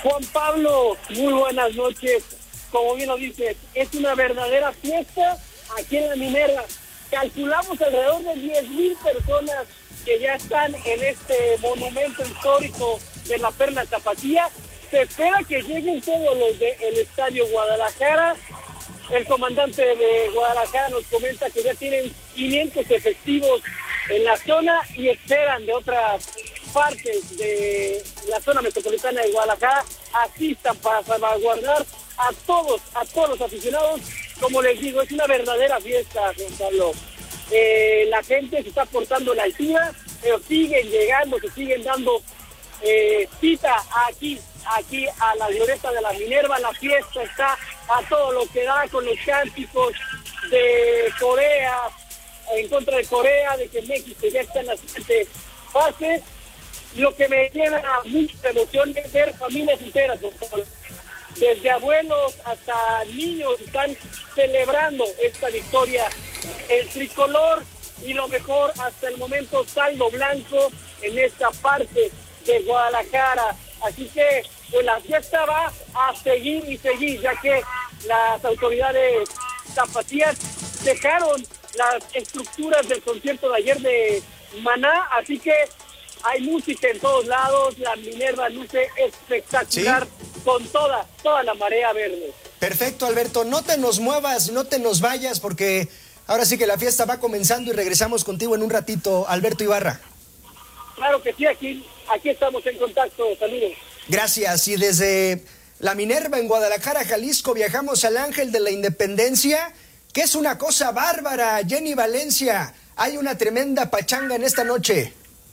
Juan Pablo, muy buenas noches. Como bien lo dices, es una verdadera fiesta aquí en la Minerva. Calculamos alrededor de 10,000 personas que ya están en este monumento histórico de la Perla Tapatía. Se espera que lleguen todos los del Estadio Guadalajara. El comandante de Guadalajara nos comenta que ya tienen 500 efectivos en la zona y esperan de otras partes de la zona metropolitana de Guadalajara asistan para salvaguardar a todos los aficionados. Como les digo, es una verdadera fiesta, Juan Pablo. La gente se está portando la altura, pero siguen llegando, se siguen dando cita aquí a la glorieta de la Minerva. La fiesta está a todo lo que da, con los cánticos de Corea, en contra de Corea, de que México ya está en la siguiente fase. Lo que me llena mucha emoción es ver familias enteras, desde abuelos hasta niños están celebrando esta victoria. El tricolor y lo mejor hasta el momento, saldo blanco en esta parte de Guadalajara. Así que pues la fiesta va a seguir y seguir, ya que las autoridades tapatías dejaron las estructuras del concierto de ayer de Maná, así que hay música en todos lados. La Minerva luce espectacular, ¿sí?, con toda la marea verde. Perfecto, Alberto, no te nos muevas, no te nos vayas, porque ahora sí que la fiesta va comenzando y regresamos contigo en un ratito, Alberto Ibarra. Claro que sí, aquí estamos en contacto, saludos. Gracias, y desde la Minerva en Guadalajara, Jalisco, viajamos al Ángel de la Independencia, que es una cosa bárbara. Jenny Valencia, hay una tremenda pachanga en esta noche.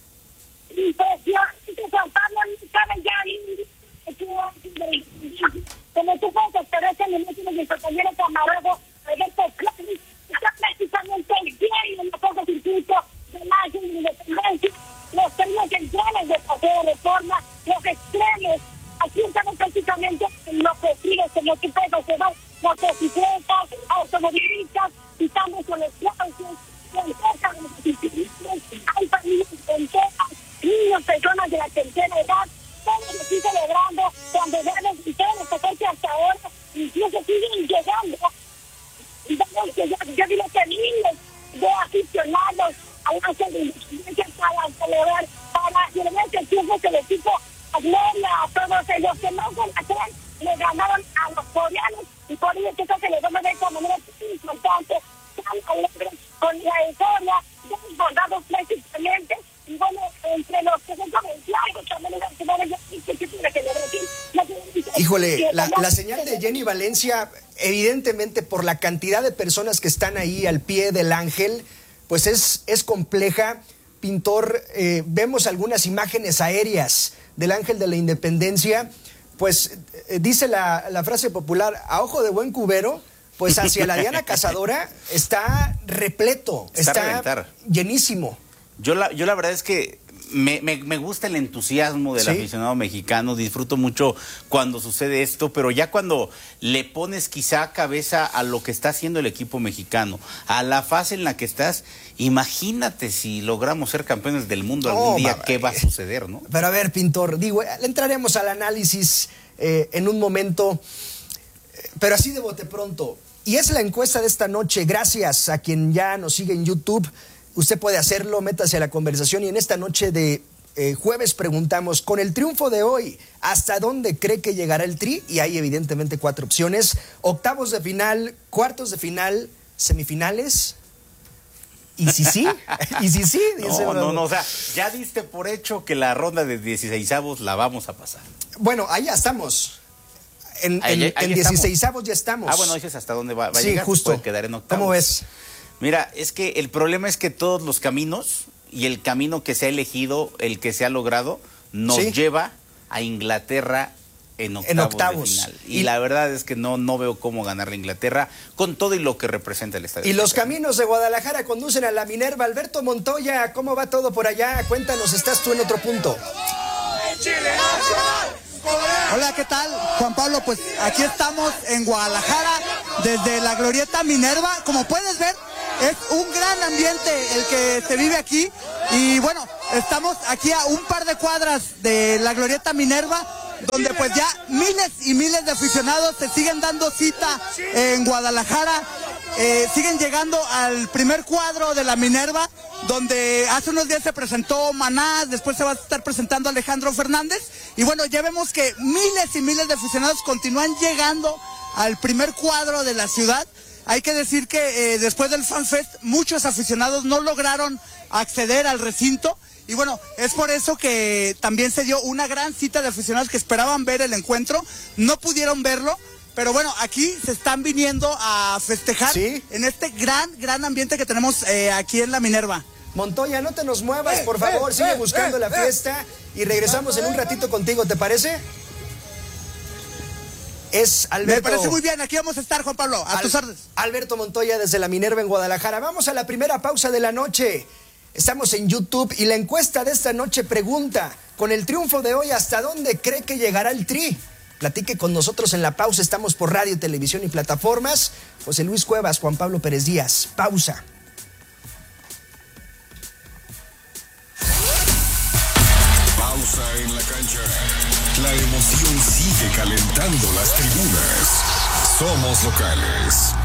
Como tú puedes esperar, mi compañero camarada Alberto está prácticamente el día y en el circuito de Ángel de la Independencia, los términos centrales de Paseo de Reforma, los extremos. Aquí estamos prácticamente en lo que sigue, como tú puedes observar, motocicletas, automovilistas, estamos con los clausos, hay familias enteras, niños, personas de la tercera edad, todos lo siguen celebrando, cuando deben y todos los que hasta ahora incluso siguen llegando. Y vemos que yo digo que miles de aficionados a la Independencia para celebrar, para realmente el tiempo que el equipo Gloria a todos ellos que no se la creen, le ganaron a los coreanos, y por ello creo que les vamos a ver de manera importante, tan alegre, con la historia de los bordados prácticamente. Y bueno, entre los que son comerciales, también las ciudades que tiene que ver. Híjole, la señal de Jenny Valencia, evidentemente por la cantidad de personas que están ahí al pie del Ángel, pues es compleja. Pintor, vemos algunas imágenes aéreas del Ángel de la Independencia, pues dice la frase popular, a ojo de buen cubero, pues hacia la Diana Cazadora está repleto, está llenísimo. Yo la verdad es que me gusta el entusiasmo del aficionado mexicano, disfruto mucho cuando sucede esto, pero ya cuando le pones quizá cabeza a lo que está haciendo el equipo mexicano, a la fase en la que estás, imagínate si logramos ser campeones del mundo algún día, ¿qué va a suceder, no? Pero a ver, Pintor, digo, entraremos al análisis en un momento, pero así de bote pronto. Y es la encuesta de esta noche, gracias a quien ya nos sigue en YouTube. Usted puede hacerlo, métase a la conversación, y en esta noche de jueves preguntamos, con el triunfo de hoy, ¿hasta dónde cree que llegará el Tri? Y hay evidentemente 4 opciones: octavos de final, cuartos de final, semifinales. ¿Y si sí? ¿Y si sí? Dice no, o sea, ya diste por hecho que la ronda de 16avos la vamos a pasar. Bueno, ahí ya estamos. En 16avos ya estamos. Ah, bueno, dices hasta dónde va a sí, llegar. Justo. Puede quedar en octavos. ¿Cómo ves? Mira, es que el problema es que todos los caminos y el camino que se ha elegido, el que se ha logrado, nos lleva a Inglaterra en octavos de final. Y la verdad es que no veo cómo ganar la Inglaterra con todo y lo que representa el estadio. Y los caminos de Guadalajara conducen a la Minerva. Alberto Montoya, ¿cómo va todo por allá? Cuéntanos, estás tú en otro punto. Hola, ¿qué tal? Juan Pablo, pues aquí estamos en Guadalajara, desde la glorieta Minerva. Como puedes ver, es un gran ambiente el que se vive aquí. Y bueno, estamos aquí a un par de cuadras de la glorieta Minerva, donde pues ya miles y miles de aficionados se siguen dando cita en Guadalajara, siguen llegando al primer cuadro de la Minerva, donde hace unos días se presentó Maná, después se va a estar presentando Alejandro Fernández, y bueno, ya vemos que miles y miles de aficionados continúan llegando al primer cuadro de la ciudad. Hay que decir que después del FanFest muchos aficionados no lograron acceder al recinto, y bueno, es por eso que también se dio una gran cita de aficionados que esperaban ver el encuentro, no pudieron verlo, pero bueno, aquí se están viniendo a festejar, ¿sí?, en este gran ambiente que tenemos aquí en la Minerva. Montoya, no te nos muevas, por favor, sigue buscando la fiesta y regresamos en un ratito contigo, ¿te parece? Es Alberto. Me parece muy bien, aquí vamos a estar, Juan Pablo, a tus órdenes. Alberto Montoya desde la Minerva en Guadalajara. Vamos a la primera pausa de la noche. Estamos en YouTube y la encuesta de esta noche pregunta, con el triunfo de hoy, ¿hasta dónde cree que llegará el Tri? Platique con nosotros en la pausa, estamos por radio, televisión y plataformas. José Luis Cuevas, Juan Pablo Pérez Díaz. Pausa. Pausa en la cancha. La emoción sigue calentando las tribunas. Somos locales.